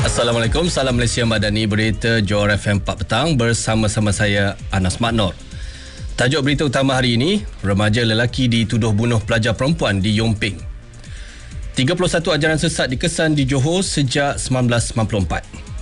Assalamualaikum, salam Malaysia Madani, berita Johor FM 4 petang bersama-sama saya Anas Maknor. Tajuk berita utama hari ini, remaja lelaki dituduh bunuh pelajar perempuan di Yomping. 31 ajaran sesat dikesan di Johor sejak 1994.